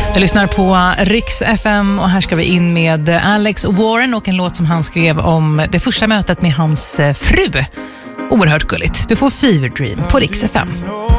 Du lyssnar på Rix FM och här ska vi in med Alex Warren och en låt som han skrev om det första mötet med hans fru. Oerhört gulligt. Du får Fever Dream på Rix FM.